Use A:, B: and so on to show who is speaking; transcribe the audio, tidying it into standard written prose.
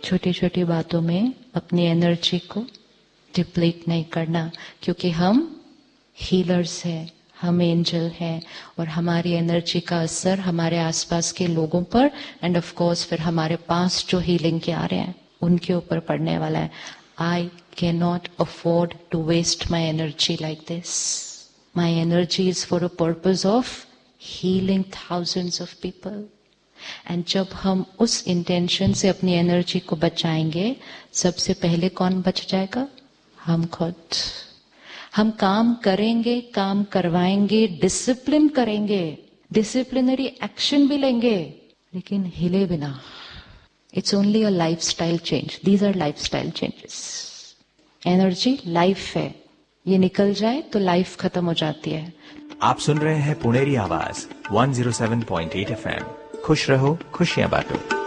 A: छोटी छोटी बातों में अपनी एनर्जी को डिप्लीट नहीं करना, क्योंकि हम हीलर्स हैं, हम एंजल हैं, और हमारी एनर्जी का असर हमारे आसपास के लोगों पर एंड ऑफ कोर्स फिर हमारे पास जो हीलिंग के आ रहे हैं उनके ऊपर पड़ने वाला है. I can not afford to waste my energy like this. My energy is for a purpose of healing thousands of people. And जब हम उस इंटेंशन से अपनी एनर्जी को बचाएंगे, सबसे पहले कौन बच जाएगा? हम खुद. हम काम करेंगे, काम करवाएंगे, डिसिप्लिन करेंगे, डिसिप्लिनरी एक्शन भी लेंगे, लेकिन हिले बिना. It's only a lifestyle change. These are lifestyle changes. Energy life है, ये निकल जाए तो लाइफ खत्म हो जाती है.
B: आप सुन रहे हैं पुणेरी आवाज 107.8 FM. खुश रहो, खुशियां बांटो.